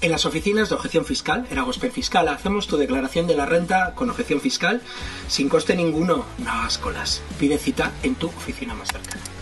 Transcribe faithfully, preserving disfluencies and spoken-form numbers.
En las oficinas de objeción fiscal, en Agosper Fiscal, hacemos tu declaración de la renta con objeción fiscal sin coste ninguno. No hagas colas. Pide cita en tu oficina más cercana.